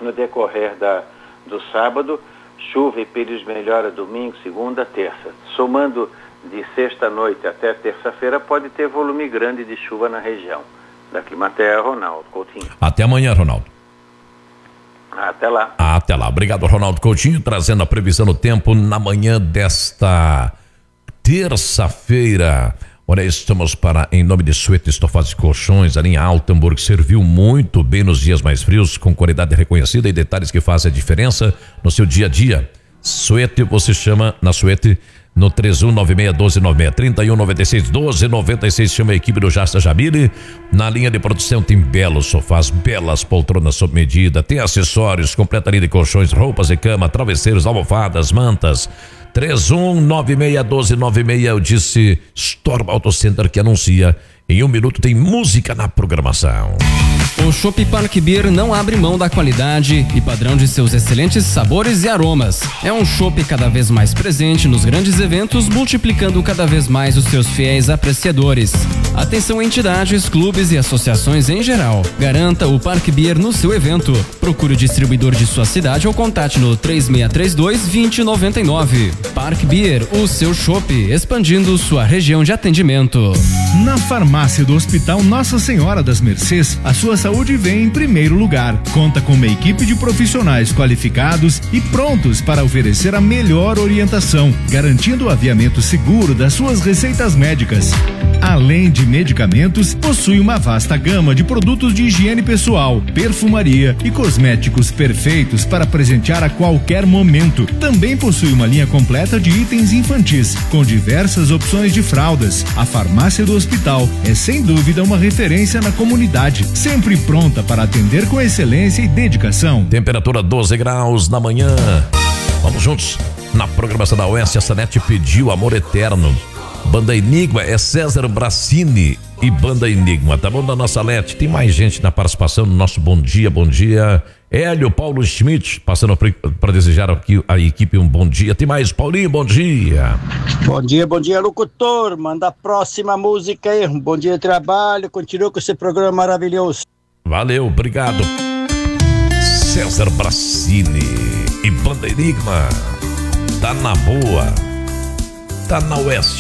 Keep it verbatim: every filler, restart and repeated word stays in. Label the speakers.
Speaker 1: no decorrer da, do sábado, chuva e períodos de melhora domingo, segunda, terça. Somando de sexta-noite até terça-feira, pode ter volume grande de chuva na região. Da Climaterra, Ronaldo Coutinho.
Speaker 2: Até amanhã, Ronaldo.
Speaker 1: Até lá.
Speaker 2: Até lá. Obrigado, Ronaldo Coutinho, trazendo a previsão do tempo na manhã desta terça-feira. Olha, estamos para, em nome de Suete Estofados e Colchões, a linha Altenburg serviu muito bem nos dias mais frios, com qualidade reconhecida e detalhes que fazem a diferença no seu dia a dia. Suete, você chama na Suete no três um nove seis um dois nove seis, trinta e um noventa e seis, doze noventa e seis, chama a equipe do Jasta Jamile. Na linha de produção tem belos sofás, belas poltronas sob medida, tem acessórios, completa linha de colchões, roupas de cama, travesseiros, almofadas, mantas. três um nove seis um dois nove seis, eu disse Storm Auto Center, que anuncia. Em um minuto tem música na programação.
Speaker 3: O Chopp Park Beer não abre mão da qualidade e padrão de seus excelentes sabores e aromas. É um chopp cada vez mais presente nos grandes eventos, multiplicando cada vez mais os seus fiéis apreciadores. Atenção entidades, clubes e associações em geral. Garanta o Park Beer no seu evento. Procure o distribuidor de sua cidade ou contate no três seis três dois, dois zero nove nove. Park Beer, o seu chopp, expandindo sua região de atendimento.
Speaker 4: Na farmácia do Hospital Nossa Senhora das Mercês, a sua saúde vem em primeiro lugar. Conta com uma equipe de profissionais qualificados e prontos para oferecer a melhor orientação, garantindo o aviamento seguro das suas receitas médicas. Além de medicamentos, possui uma vasta gama de produtos de higiene pessoal, perfumaria e cosméticos perfeitos para presentear a qualquer momento. Também possui uma linha completa de itens infantis, com diversas opções de fraldas. A farmácia do hospital é sem dúvida uma referência na comunidade, sempre pronta para atender com excelência e dedicação.
Speaker 2: Temperatura doze graus na manhã. Vamos juntos na programação da Oeste. A Sanete pediu Amor Eterno. Banda Enigma é César Bracini e Banda Enigma, tá bom? Da nossa Lete, tem mais gente na participação no nosso Bom Dia, Bom Dia. Hélio Paulo Schmidt, passando para desejar aqui a equipe um bom dia. Tem mais, Paulinho, bom dia.
Speaker 5: Bom dia, bom dia, locutor. Manda a próxima música aí. Um bom dia de trabalho, continua com esse programa maravilhoso.
Speaker 2: Valeu, obrigado. César Bracini e Banda Enigma. Tá na boa. Tá na Oeste.